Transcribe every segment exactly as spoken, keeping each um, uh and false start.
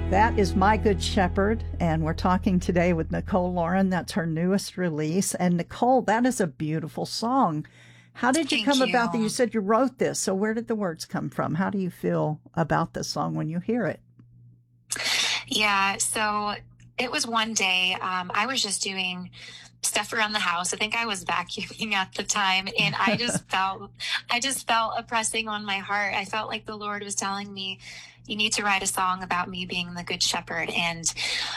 That is My Good Shepherd, and we're talking today with Nicole Lauren. That's her newest release. And Nicole, that is a beautiful song. How did you Thank come you. about that? You said you wrote this, so where did the words come from? How do you feel about this song when you hear it? Yeah, so it was one day, um, I was just doing stuff around the house. I think I was vacuuming at the time, and I just felt, I just felt a pressing on my heart. I felt like the Lord was telling me, you need to write a song about me being the good shepherd. And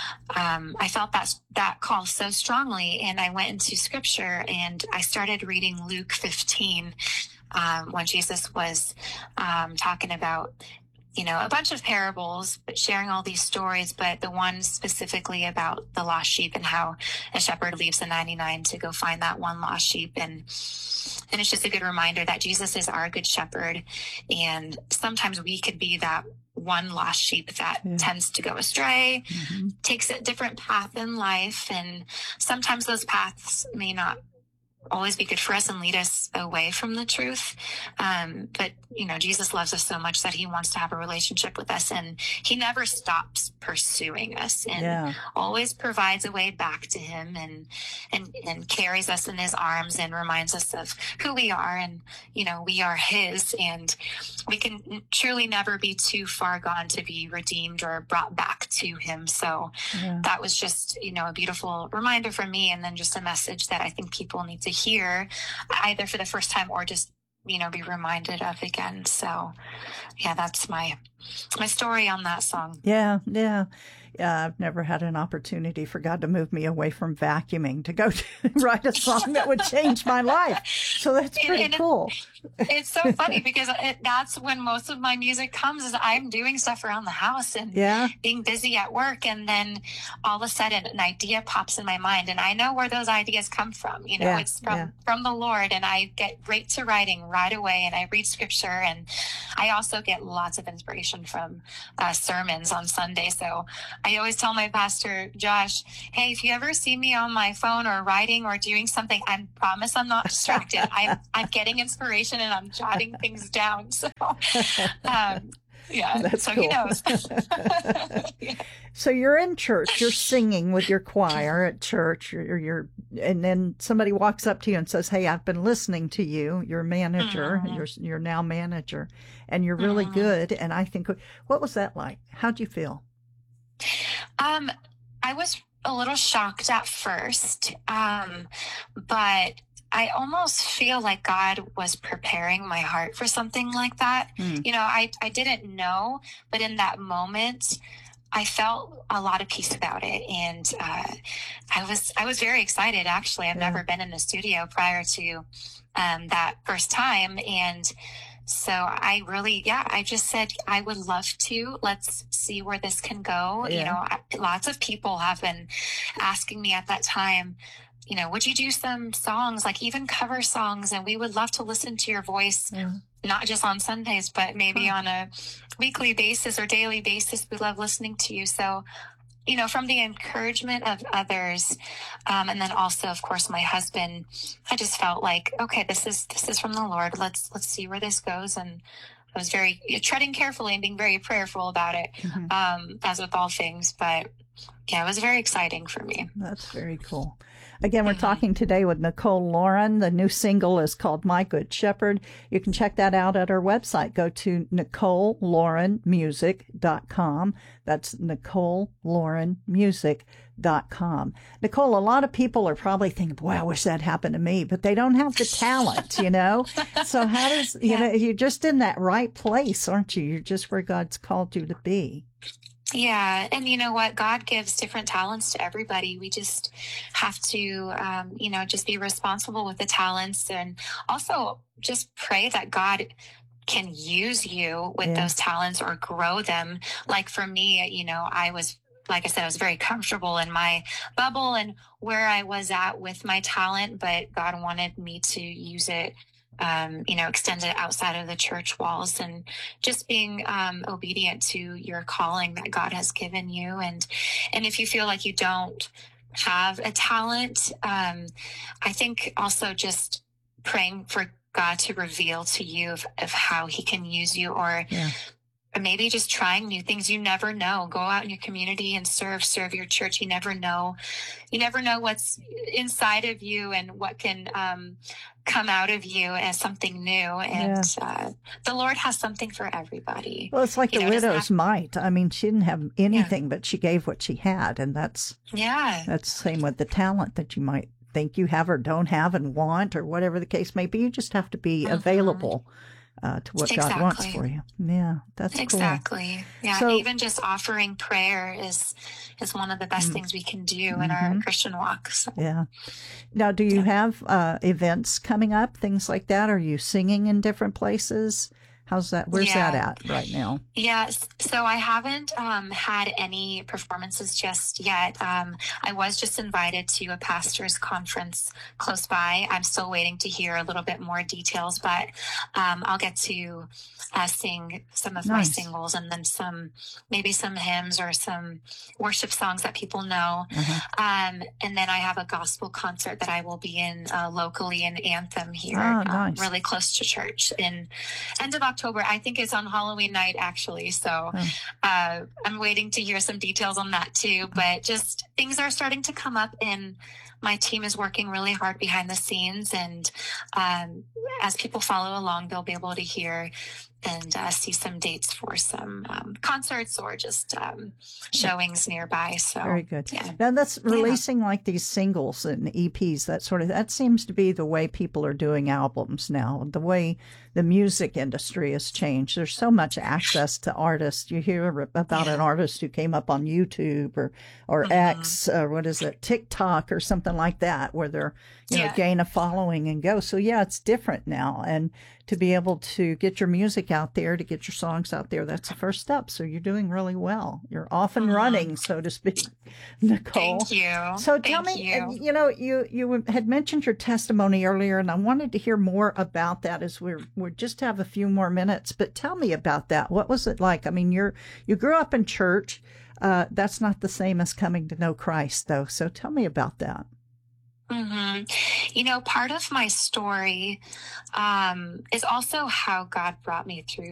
um, I felt that that call so strongly. And I went into scripture and I started reading Luke fifteen um, when Jesus was um, talking about, you know, a bunch of parables, but sharing all these stories, but the one specifically about the lost sheep and how a shepherd leaves the ninety-nine to go find that one lost sheep. And, and it's just a good reminder that Jesus is our good shepherd. And sometimes we could be that one lost sheep that yeah. tends to go astray, mm-hmm. takes a different path in life. And sometimes those paths may not always be good for us and lead us away from the truth. Um, but, you know, Jesus loves us so much that he wants to have a relationship with us, and he never stops pursuing us, and yeah. always provides a way back to him, and, and, and carries us in his arms and reminds us of who we are. And, you know, we are his, and we can truly never be too far gone to be redeemed or brought back to him. So yeah. that was just, you know, a beautiful reminder for me. And then just a message that I think people need to hear either for the first time or just, you know, be reminded of again. So yeah, that's my my story on that song. Yeah, yeah. Yeah, I've never had an opportunity for God to move me away from vacuuming to go to write a song that would change my life. So that's pretty and, and cool. It, it's so funny because it, that's when most of my music comes, is I'm doing stuff around the house and yeah. being busy at work. And then all of a sudden an idea pops in my mind, and I know where those ideas come from. You know, yeah, it's from, yeah. from the Lord, and I get right to writing right away, and I read scripture, and I also get lots of inspiration from uh, sermons on Sunday. So I always tell my pastor, Josh, hey, if you ever see me on my phone or writing or doing something, I promise I'm not distracted. I'm, I'm getting inspiration and I'm jotting things down. So, um, yeah, That's so cool. he knows. yeah. So you're in church, you're singing with your choir at church, you're, you're, and then somebody walks up to you and says, hey, I've been listening to you, your manager, mm-hmm. you're, you're now manager, and you're really mm-hmm. good. And I think, what was that like? How'd you feel? Um, I was a little shocked at first, um, but I almost feel like God was preparing my heart for something like that. Mm. You know, I, I didn't know, but in that moment, I felt a lot of peace about it. And, uh, I was, I was very excited. Actually, I've yeah. never been in the studio prior to, um, that first time. And so I really, yeah, I just said, I would love to, let's see where this can go. Yeah. You know, I, lots of people have been asking me at that time, you know, would you do some songs, like even cover songs? And we would love to listen to your voice, yeah. not just on Sundays, but maybe huh. on a weekly basis or daily basis. We love listening to you. So, you know, from the encouragement of others, um, and then also, of course, my husband, I just felt like, okay, this is, this is from the Lord. Let's, let's see where this goes. And I was very treading carefully and being very prayerful about it, mm-hmm. um, as with all things. But yeah, it was very exciting for me. That's very cool. Again, we're mm-hmm. talking today with Nicole Lauren. The new single is called My Good Shepherd. You can check that out at our website. Go to nicole lauren music dot com. That's nicole lauren music dot com. Nicole, a lot of people are probably thinking, boy, I wish that happened to me, but they don't have the talent, you know? So how does, you yeah. know, you're just in that right place, aren't you? You're just where God's called you to be. Yeah. And you know what? God gives different talents to everybody. We just have to, um, you know, just be responsible with the talents, and also just pray that God can use you with yeah. those talents or grow them. Like for me, you know, I was, like I said, I was very comfortable in my bubble and where I was at with my talent, but God wanted me to use it, um, you know, extend it outside of the church walls, and just being, um, obedient to your calling that God has given you. And, and if you feel like you don't have a talent, um, I think also just praying for God to reveal to you of, of how he can use you, or, yeah. or maybe just trying new things. You never know. Go out in your community and serve, serve your church. You never know. You never know what's inside of you and what can um, come out of you as something new. And Yeah. uh, the Lord has something for everybody. Well, it's like You the know, it doesn't widow's have- mite. I mean, she didn't have anything, but she gave what she had, and that's yeah. that's the same with the talent that you might think you have or don't have and want, or whatever the case may be. You just have to be Mhm. available uh, to what God wants Exactly. for you. Yeah, that's cool. Exactly. Yeah. So- Even just offering prayer is is one of the best Mm. things we can do in our Mhm. Christian walk. So, Yeah. Now, do you have uh, events coming up, things like that? Are you singing in different places? How's that? Where's Yeah. that at right now? yes. So I haven't um, had any performances just yet. Um, I was just invited to a pastor's conference close by. I'm still waiting to hear a little bit more details, but um, I'll get to uh, sing some of my Nice. singles and then some, maybe some hymns or some worship songs that people know. Uh-huh. Um, and then I have a gospel concert that I will be in uh, locally in Anthem here, Ah, um, nice. really close to church in end of October. I think it's on Halloween night, actually. So Oh. uh, I'm waiting to hear some details on that too. But just things are starting to come up, and my team is working really hard behind the scenes. And um, as people follow along, they'll be able to hear and uh, see some dates for some um, concerts or just um, showings nearby. So Very good. yeah. Now that's releasing like these singles and E Ps, that sort of, that seems to be the way people are doing albums now, the way the music industry has changed. There's so much access to artists. You hear about Yeah. an artist who came up on YouTube or, or Mhm. X, or what is it, TikTok or something like that, where they're, you know, Yeah. gain a following and go. So yeah, it's different now. And to be able to get your music out there, to get your songs out there, that's the first step. So you're doing really well. You're off and Mhm. running, so to speak, Nicole. Thank you. So tell Thank me, you. uh, you know, you you had mentioned your testimony earlier, and I wanted to hear more about that as we're we just have a few more minutes. But tell me about that. What was it like? I mean, you're you grew up in church. Uh, that's not the same as coming to know Christ, though. So tell me about that. hmm You know, part of my story um, is also how God brought me through